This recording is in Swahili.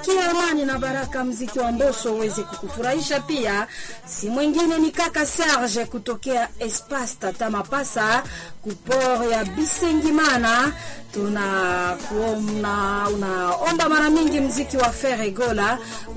Nakutakia amani na baraka, mziki wa Mbosso uweze kukufurahisha pia. Si mwingine ni kaka Serge kutokea Espace Tata Mapasa kupor ya Bisengimana. Unaomba mara mingi mziki wa Ferregola.